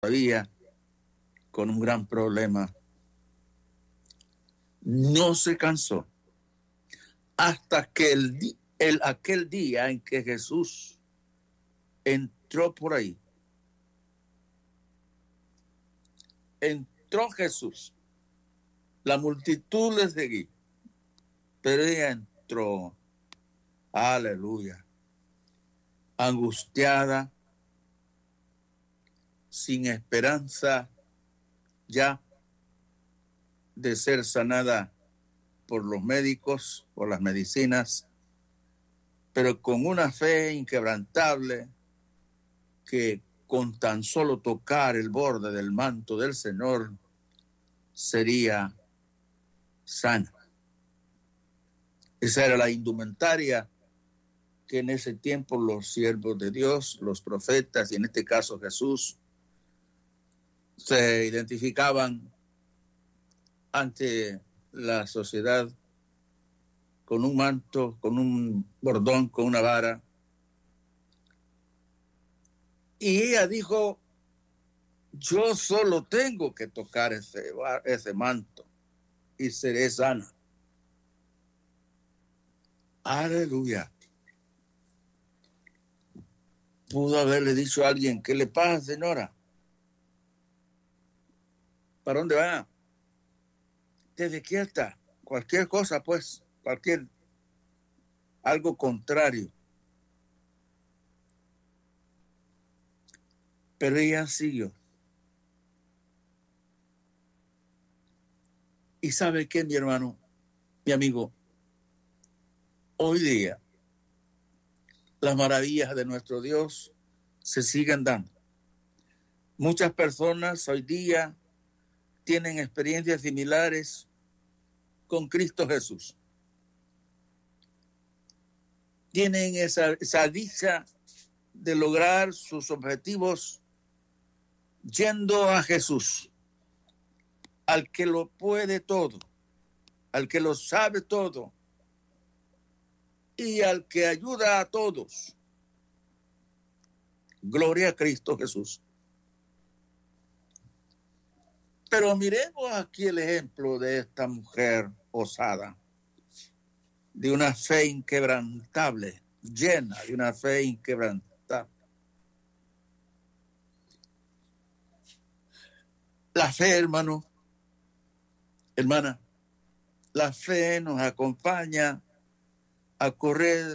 todavía con un gran problema. No se cansó hasta que aquel día en que Jesús entró por ahí. Entró Jesús. La multitud le seguía, pero ella entró. Aleluya. Angustiada, sin esperanza ya de ser sanada por los médicos, por las medicinas, pero con una fe inquebrantable que con tan solo tocar el borde del manto del Señor sería sana. Esa era la indumentaria que en ese tiempo los siervos de Dios, los profetas, y en este caso Jesús, se identificaban ante la sociedad con un manto, con un bordón, con una vara. Y ella dijo, yo solo tengo que tocar ese manto y seré sana. Aleluya. Pudo haberle dicho a alguien, ¿qué le pasa, señora? ¿Para dónde va? Desde quieta. Cualquier cosa, pues, algo contrario. Pero ella siguió. ¿Y sabe qué, mi hermano, mi amigo? Hoy día, las maravillas de nuestro Dios se siguen dando. Muchas personas hoy día tienen experiencias similares con Cristo Jesús. Tienen esa dicha de lograr sus objetivos yendo a Jesús, al que lo puede todo, al que lo sabe todo y al que ayuda a todos. Gloria a Cristo Jesús. Pero miremos aquí el ejemplo de esta mujer osada, de una fe inquebrantable, llena de una fe inquebrantable. La fe, hermano, hermana, la fe nos acompaña a correr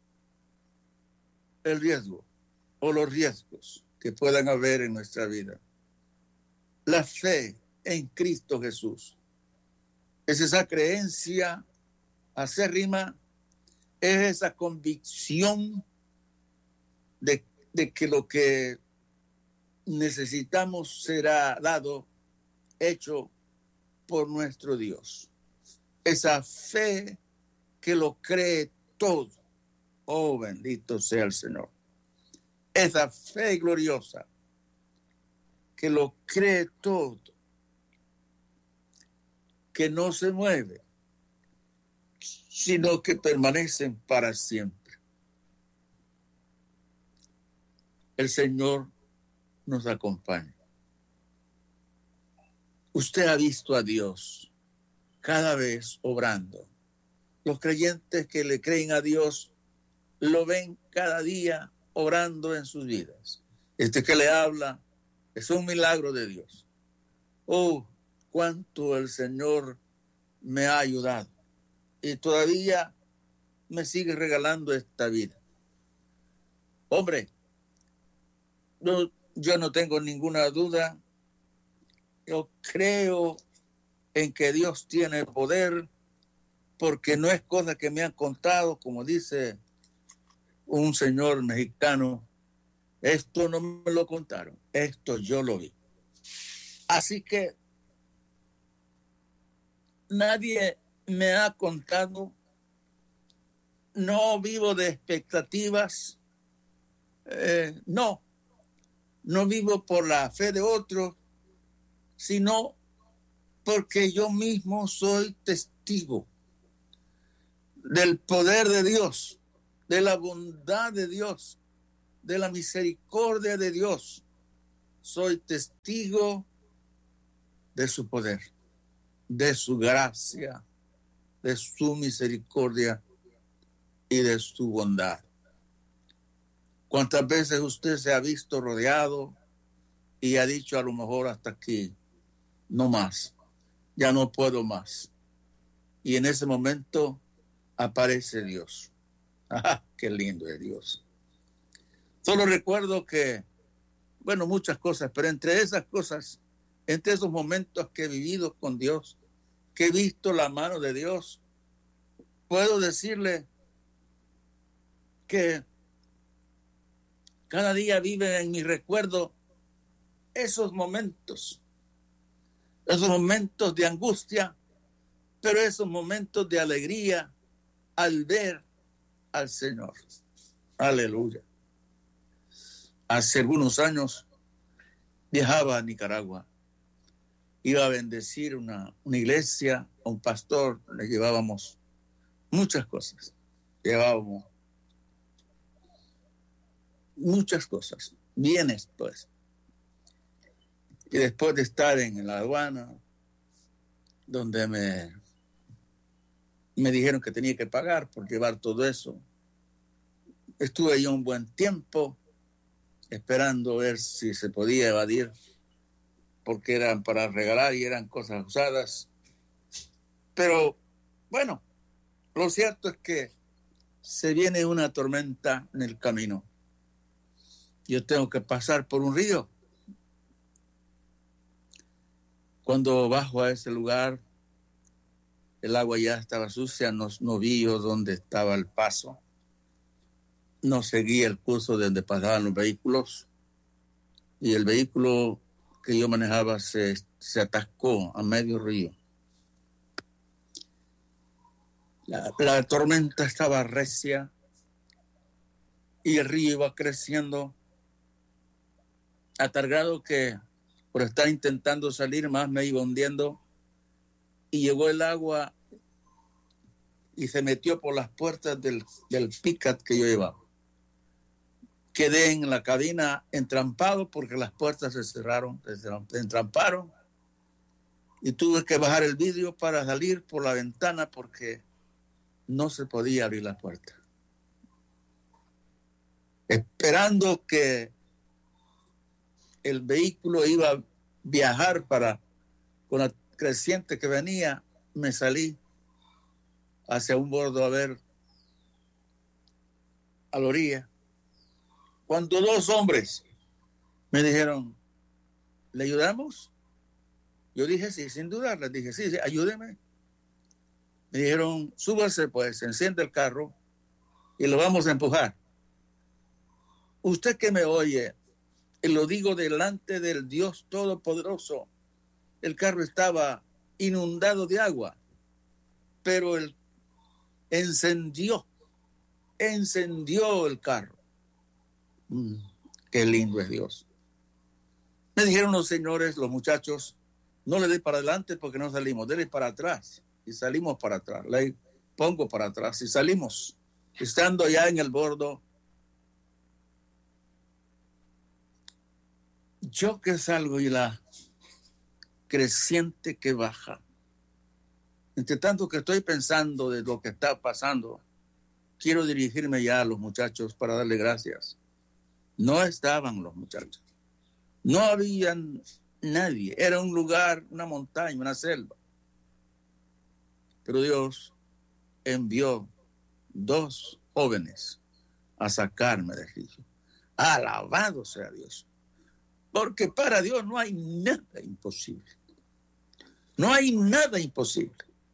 el riesgo o los riesgos que puedan haber en nuestra vida. La fe en Cristo Jesús es esa creencia acérrima, es esa convicción de que lo que necesitamos será dado, hecho por nuestro Dios. Esa fe que lo cree todo. Oh, bendito sea el Señor. Esa fe gloriosa que lo cree todo, que no se mueve, sino que permanecen para siempre. El Señor nos acompaña. Usted ha visto a Dios cada vez obrando. Los creyentes que le creen a Dios lo ven cada día obrando en sus vidas. Este que le habla es un milagro de Dios. Oh, cuánto el Señor me ha ayudado y todavía me sigue regalando esta vida. Hombre, yo no tengo ninguna duda. Yo creo en que Dios tiene poder, porque no es cosa que me han contado, como dice un señor mexicano. Esto no me lo contaron, esto yo lo vi. Así que nadie me ha contado, no vivo de expectativas, no vivo por la fe de otros, sino porque yo mismo soy testigo del poder de Dios, de la bondad de Dios, de la misericordia de Dios. soy testigo de su poder, de su gracia, de su misericordia y de su bondad. ¿Cuántas veces usted se ha visto rodeado y ha dicho a lo mejor hasta aquí, no más, ya no puedo más? Y en ese momento aparece Dios. ¡Ah, qué lindo es Dios! Solo recuerdo que, bueno, muchas cosas, pero entre esas cosas, entre esos momentos que he vivido con Dios, que he visto la mano de Dios, puedo decirle que cada día vive en mi recuerdo esos momentos de angustia, pero esos momentos de alegría al ver al Señor. Aleluya. Hace algunos años viajaba a Nicaragua. Iba a bendecir una iglesia, a un pastor, le llevábamos muchas cosas. Llevábamos muchas cosas, bienes pues. Y después de estar en la aduana, donde me dijeron que tenía que pagar por llevar todo eso, estuve yo un buen tiempo esperando ver si se podía evadir, porque eran para regalar y eran cosas usadas. Pero bueno, lo cierto es que se viene una tormenta en el camino. Yo tengo que pasar por un río. Cuando bajo a ese lugar, el agua ya estaba sucia, no vi yo dónde estaba el paso. No seguí el curso de donde pasaban los vehículos. Y el vehículo que yo manejaba se atascó a medio río. La tormenta estaba recia y el río iba creciendo a tal grado que por estar intentando salir más me iba hundiendo, y llegó el agua y se metió por las puertas del Pickup que yo llevaba. Quedé en la cabina entrampado porque las puertas se cerraron, se entramparon, y tuve que bajar el vidrio para salir por la ventana porque no se podía abrir la puerta. Esperando que el vehículo iba a viajar con la creciente que venía, me salí hacia un bordo a ver a la orilla. Cuando dos hombres me dijeron, ¿le ayudamos? Yo dije sí, sin dudar, les dije sí, ayúdeme. Me dijeron, súbase pues, enciende el carro y lo vamos a empujar. Usted que me oye, y lo digo delante del Dios Todopoderoso, el carro estaba inundado de agua, pero él encendió el carro. Qué lindo es Dios. Me dijeron los señores, los muchachos, no le dé para adelante porque no salimos, déle para atrás. Y salimos para atrás, le pongo para atrás y salimos. Estando ya en el bordo, yo que salgo y la creciente que baja. Entre tanto que estoy pensando de lo que está pasando, quiero dirigirme ya a los muchachos para darle gracias. No estaban los muchachos. No había nadie. Era un lugar, una montaña, una selva. Pero Dios envió dos jóvenes a sacarme del río. Alabado sea Dios. Porque para Dios no hay nada imposible. No hay nada imposible.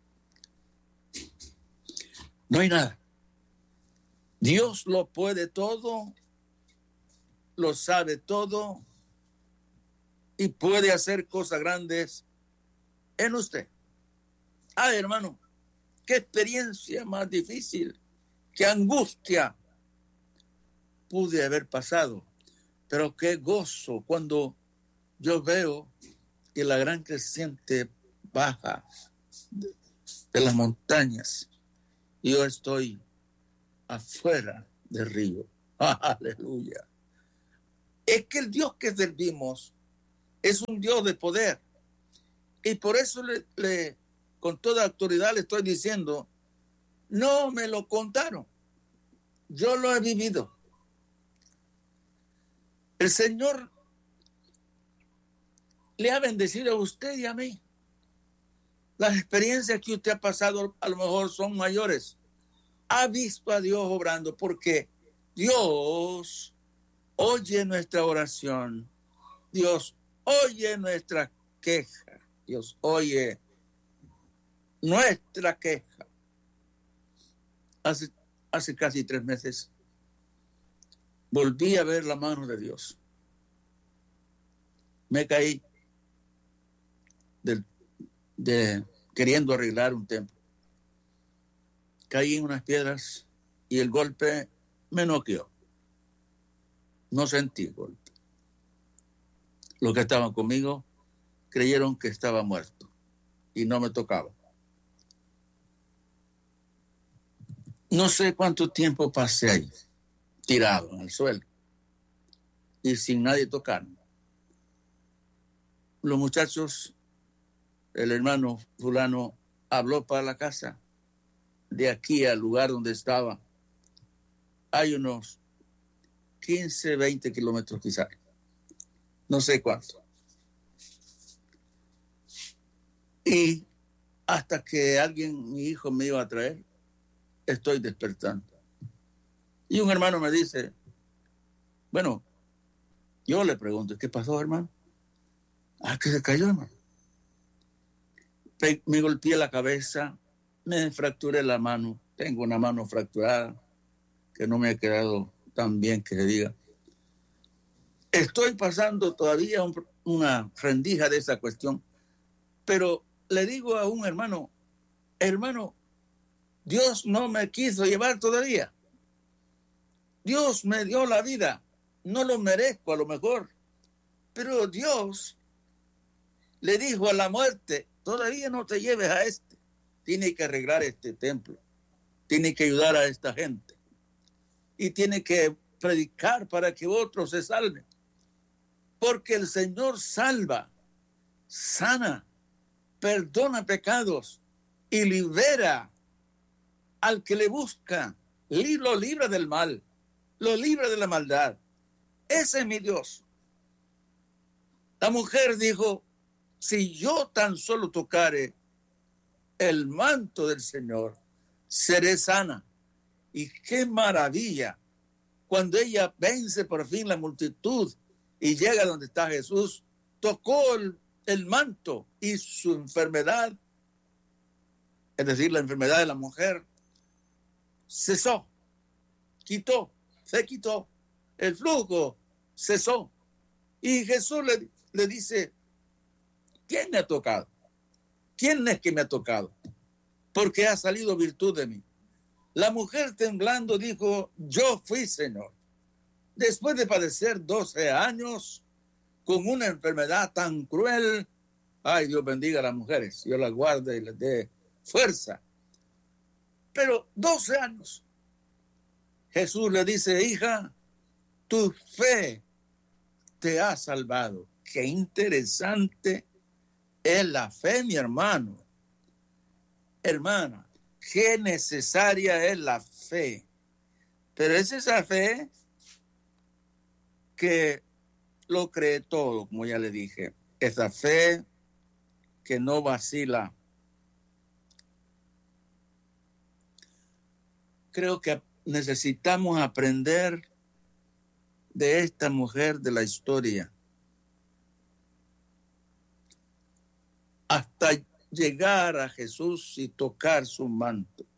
No hay nada. Dios lo puede todo, lo sabe todo y puede hacer cosas grandes en usted. Ay, hermano, qué experiencia más difícil, qué angustia pude haber pasado, pero qué gozo cuando yo veo que la gran creciente baja de las montañas y yo estoy afuera del río. Aleluya. Es que el Dios que servimos es un Dios de poder. Y por eso con toda autoridad le estoy diciendo, no me lo contaron, yo lo he vivido. El Señor le ha bendecido a usted y a mí. Las experiencias que usted ha pasado a lo mejor son mayores. Ha visto a Dios obrando porque Dios oye nuestra oración. Dios oye nuestra queja. Dios oye nuestra queja. Hace casi 3 meses volví a ver la mano de Dios. Me caí queriendo arreglar un templo. Caí en unas piedras y el golpe me noqueó. No sentí el golpe. Los que estaban conmigo creyeron que estaba muerto y no me tocaba. No sé cuánto tiempo pasé ahí, tirado en el suelo y sin nadie tocarme. Los muchachos, el hermano fulano habló para la casa. De aquí al lugar donde estaba hay unos 15, 20 kilómetros quizás. No sé cuánto. Y hasta que mi hijo me iba a traer, estoy despertando. Y un hermano me dice, bueno, yo le pregunto, ¿qué pasó, hermano? Que se cayó, hermano. Me golpeé la cabeza, me fracturé la mano. Tengo una mano fracturada que no me ha quedado tan bien que se diga. Estoy pasando todavía una rendija de esa cuestión, pero le digo a un hermano, Dios no me quiso llevar todavía. Dios me dio la vida. No lo merezco a lo mejor, pero Dios le dijo a la muerte, todavía no te lleves a este. Tiene que arreglar este templo. Tiene que ayudar a esta gente. Y tiene que predicar para que otros se salven. Porque el Señor salva, sana, perdona pecados y libera al que le busca. Lo libra del mal, lo libra de la maldad. Ese es mi Dios. La mujer dijo, si yo tan solo tocare el manto del Señor, seré sana. Y qué maravilla cuando ella vence por fin la multitud y llega donde está Jesús, tocó el manto y su enfermedad, es decir, la enfermedad de la mujer, cesó, se quitó, el flujo cesó. Y Jesús le dice, ¿quién me ha tocado? ¿Quién es que me ha tocado? Porque ha salido virtud de mí. La mujer temblando dijo, yo fui, Señor. Después de padecer 12 años con una enfermedad tan cruel, ay, Dios bendiga a las mujeres, Dios las guarde y les dé fuerza. Pero 12 años. Jesús le dice, hija, tu fe te ha salvado. Qué interesante es la fe, mi hermano. Hermana, qué necesaria es la fe. Pero es esa fe que lo cree todo, como ya le dije. Esa fe que no vacila. Creo que necesitamos aprender de esta mujer de la historia. Hasta llegar a Jesús y tocar su manto.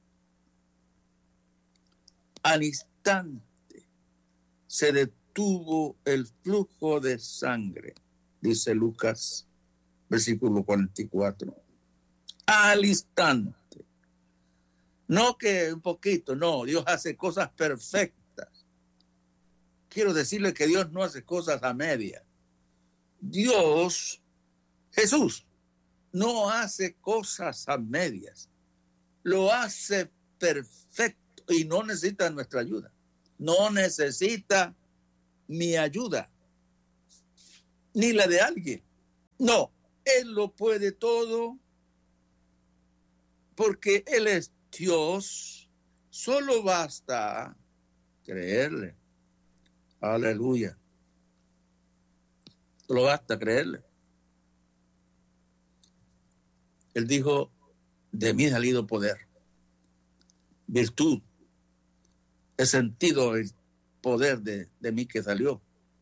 Al instante se detuvo el flujo de sangre, dice Lucas, versículo 44. Al instante. No que un poquito, no, Dios hace cosas perfectas. Quiero decirle que Dios no hace cosas a medias. Jesús, no hace cosas a medias. Lo hace perfecto y no necesita nuestra ayuda. No necesita mi ayuda, ni la de alguien. No, Él lo puede todo porque Él es Dios. Solo basta creerle. Aleluya. Solo basta creerle. Él dijo, de mí ha salido poder, virtud. He sentido el poder de mí que salió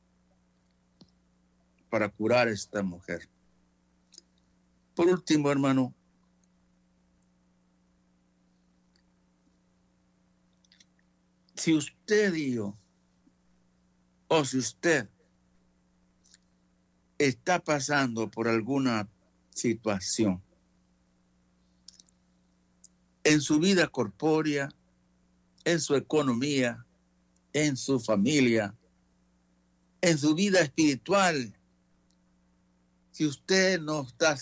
para curar a esta mujer. Por último, hermano, si usted y yo, o si usted está pasando por alguna situación en su vida corpórea, en su economía, en su familia, en su vida espiritual, si usted no está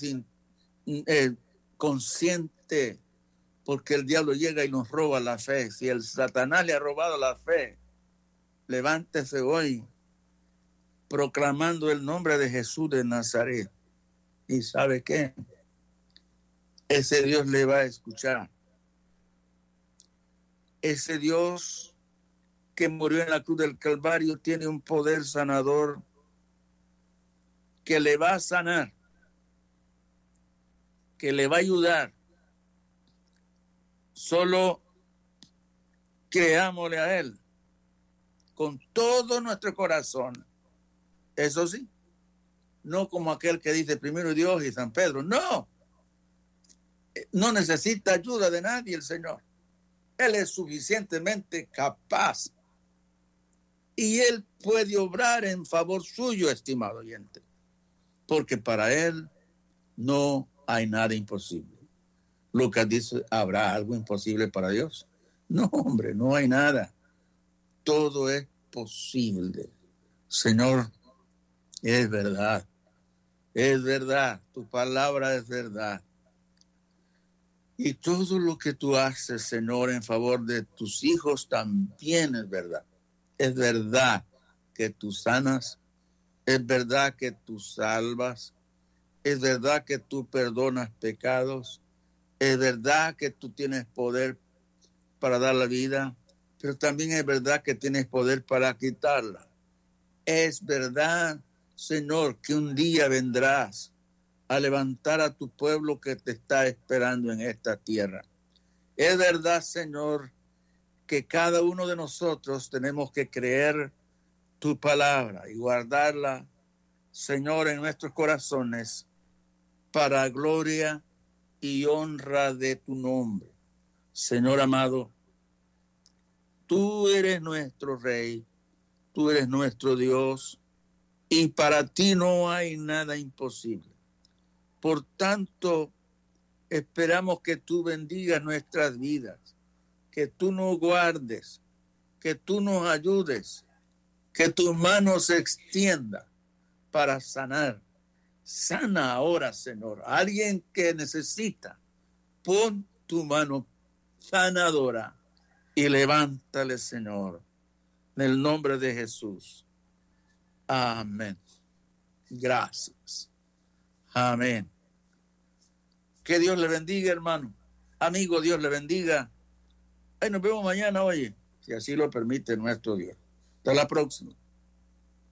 consciente, porque el diablo llega y nos roba la fe, si el Satanás le ha robado la fe, levántese hoy proclamando el nombre de Jesús de Nazaret. ¿Y sabe qué? Ese Dios le va a escuchar. Ese Dios que murió en la cruz del Calvario tiene un poder sanador que le va a sanar, que le va a ayudar. Solo creámosle a Él con todo nuestro corazón. Eso sí, no como aquel que dice primero Dios y San Pedro. No, no necesita ayuda de nadie el Señor. Él es suficientemente capaz y Él puede obrar en favor suyo, estimado oyente, porque para Él no hay nada imposible. Lucas dice, ¿habrá algo imposible para Dios? No, hombre, no hay nada. Todo es posible. Señor, es verdad, tu palabra es verdad. Y todo lo que tú haces, Señor, en favor de tus hijos también es verdad. Es verdad que tú sanas, es verdad que tú salvas, es verdad que tú perdonas pecados, es verdad que tú tienes poder para dar la vida, pero también es verdad que tienes poder para quitarla. Es verdad, Señor, que un día vendrás a levantar a tu pueblo que te está esperando en esta tierra. Es verdad, Señor, que cada uno de nosotros tenemos que creer tu palabra y guardarla, Señor, en nuestros corazones para gloria y honra de tu nombre. Señor amado, tú eres nuestro Rey, tú eres nuestro Dios y para ti no hay nada imposible. Por tanto, esperamos que tú bendigas nuestras vidas, que tú nos guardes, que tú nos ayudes, que tu mano se extienda para sanar. Sana ahora, Señor. Alguien que necesita, pon tu mano sanadora y levántale, Señor, en el nombre de Jesús. Amén. Gracias. Amén. Que Dios le bendiga, hermano. Amigo, Dios le bendiga. Ahí nos vemos mañana, oye, si así lo permite nuestro Dios. Hasta la próxima.